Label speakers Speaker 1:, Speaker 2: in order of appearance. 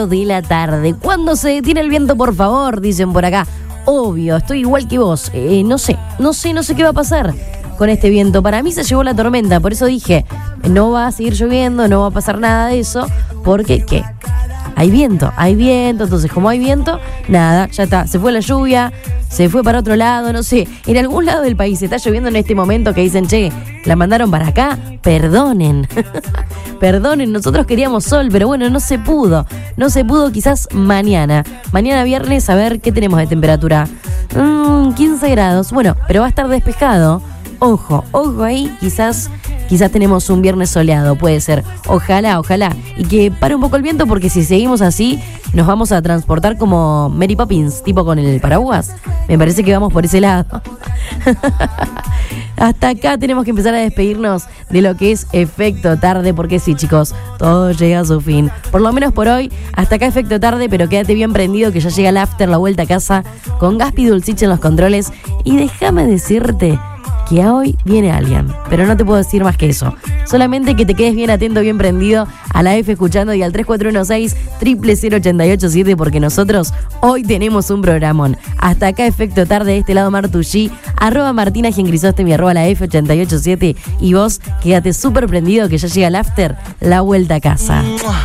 Speaker 1: de la tarde. ¿Cuándo se detiene el viento, por favor? Dicen por acá. Obvio, estoy igual que vos. No sé qué va a pasar con este viento. Para mí se llevó la tormenta, por eso dije, no va a seguir lloviendo, no va a pasar nada de eso, porque ¿qué? Hay viento, entonces como hay viento, nada, ya está, se fue la lluvia, se fue para otro lado, no sé, en algún lado del país está lloviendo en este momento que dicen, che, la mandaron para acá, perdonen, perdonen, nosotros queríamos sol, pero bueno, no se pudo, quizás mañana viernes, a ver qué tenemos de temperatura, 15 grados, bueno, pero va a estar despejado, ojo ahí, quizás tenemos un viernes soleado, puede ser. Ojalá. Y que pare un poco el viento porque si seguimos así nos vamos a transportar como Mary Poppins, tipo con el paraguas. Me parece que vamos por ese lado. Hasta acá tenemos que empezar a despedirnos de lo que es Efecto Tarde, porque sí, chicos, todo llega a su fin. Por lo menos por hoy, hasta acá Efecto Tarde, pero quédate bien prendido que ya llega el after, la vuelta a casa, con Gaspi Dulcich en los controles. Y déjame decirte que hoy viene alguien, pero no te puedo decir más que eso. Solamente que te quedes bien atento, bien prendido a la F escuchando y al 3416-000887 porque nosotros hoy tenemos un programón. Hasta acá Efecto Tarde, de este lado Martullí, @Martina Giengrisóstemi, @la F887 y vos quédate súper prendido que ya llega el after, la vuelta a casa.